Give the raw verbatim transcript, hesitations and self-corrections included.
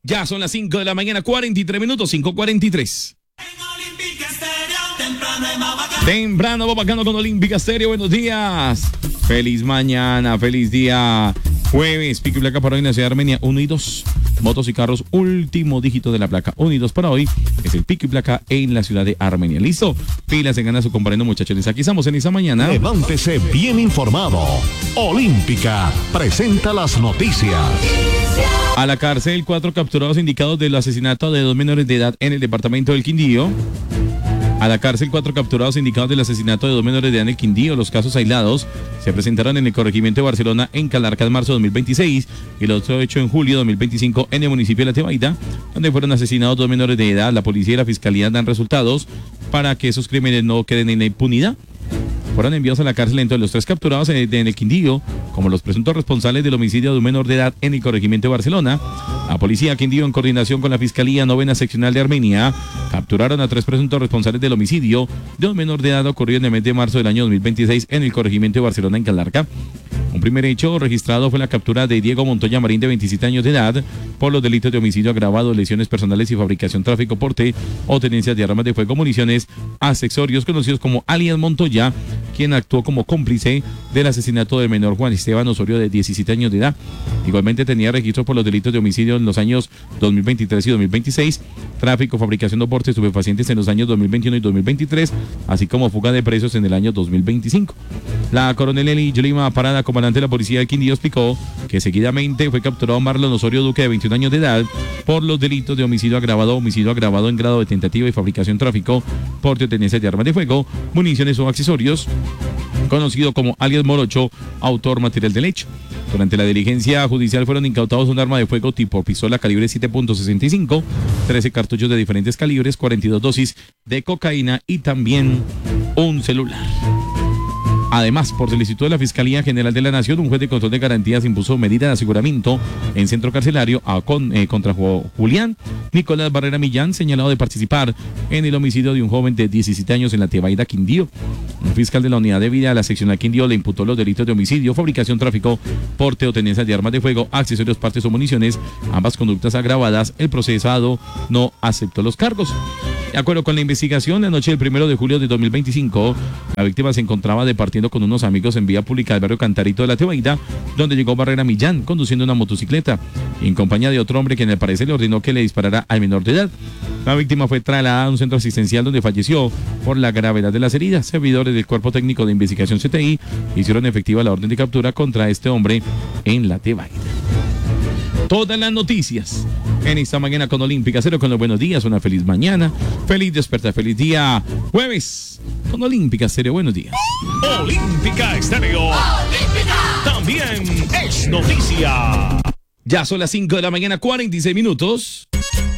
Ya son las cinco de la mañana, cuarenta y tres minutos, cinco cuarenta y tres. Temprano, va bacano con Olímpica Estéreo. Buenos días. Feliz mañana, feliz día. Jueves, pico y placa para hoy en la ciudad de Armenia. uno y dos. Motos y carros, último dígito de la placa. uno y dos para hoy. Es el pico y placa en la ciudad de Armenia. ¿Listo? Pilas en ganas su comparendo, muchachones. Aquí estamos en esa mañana. Levántese bien informado. Olímpica presenta las noticias. A la cárcel, cuatro capturados indicados del asesinato de dos menores de edad en el departamento del Quindío. A la cárcel, cuatro capturados indicados del asesinato de dos menores de edad en el Quindío. Los casos aislados se presentaron en el corregimiento de Barcelona en Calarca en marzo de dos mil veintiséis y el otro hecho en julio de dos mil veinticinco en el municipio de La Tebaida, donde fueron asesinados dos menores de edad. La policía y la fiscalía dan resultados para que esos crímenes no queden en la impunidad. Fueron enviados a la cárcel entre los tres capturados en el, en el Quindío como los presuntos responsables del homicidio de un menor de edad en el corregimiento de Barcelona. La policía Quindío, en coordinación con la Fiscalía Novena Seccional de Armenia, capturaron a tres presuntos responsables del homicidio de un menor de edad ocurrido en el mes de marzo del año dos mil veintiséis en el corregimiento de Barcelona en Calarca. Un primer hecho registrado fue la captura de Diego Montoya Marín, de veintisiete años de edad, por los delitos de homicidio agravado, lesiones personales y fabricación, tráfico, porte o tenencia de armas de fuego, municiones, accesorios, conocidos como alias Montoya, quien actuó como cómplice del asesinato del menor Juan Esteban Osorio, de diecisiete años de edad. Igualmente tenía registro por los delitos de homicidio en los años dos mil veintitrés y dos mil veintiséis, tráfico, fabricación de porte, estupefacientes en los años dos mil veintiuno y dos mil veintitrés, así como fuga de presos en el año dos mil veinticinco. La coronel Eli Yolima Parada, comandante de la policía de Quindío, explicó que seguidamente fue capturado Marlon Osorio Duque, de veintiún años de edad, por los delitos de homicidio agravado, homicidio agravado en grado de tentativa y fabricación, tráfico, porte o tenencia de armas de fuego, municiones o accesorios, conocido como alias Morocho, autor material del hecho. Durante la diligencia judicial fueron incautados un arma de fuego tipo pistola calibre siete punto sesenta y cinco, trece cartuchos de diferentes calibres, cuarenta y dos dosis de cocaína y también un celular. Además, por solicitud de la Fiscalía General de la Nación, un juez de control de garantías impuso medida de aseguramiento en centro carcelario a con, eh, contra Julián Nicolás Barrera Millán, señalado de participar en el homicidio de un joven de diecisiete años en La Tebaida, Quindío. Un fiscal de la unidad de vida de la seccional Quindío le imputó los delitos de homicidio, fabricación, tráfico, porte o tenencia de armas de fuego, accesorios, partes o municiones, ambas conductas agravadas. El procesado no aceptó los cargos. De acuerdo con la investigación, la noche del primero de julio de dos mil veinticinco, la víctima se encontraba departiendo con unos amigos en vía pública del barrio Cantarito de La Tebaida, donde llegó Barrera Millán conduciendo una motocicleta en compañía de otro hombre, quien al parecer le ordenó que le disparara al menor de edad. La víctima fue trasladada a un centro asistencial donde falleció por la gravedad de las heridas. Servidores del Cuerpo Técnico de Investigación C T I hicieron efectiva la orden de captura contra este hombre en La Tebaida. Todas las noticias en esta mañana con Olímpica Cero, con los buenos días. Una feliz mañana, feliz despertar, feliz día jueves con Olímpica Cero. Buenos días. Olímpica Estéreo. Olímpica también es noticia. Ya son las cinco de la mañana, cuarenta y seis minutos.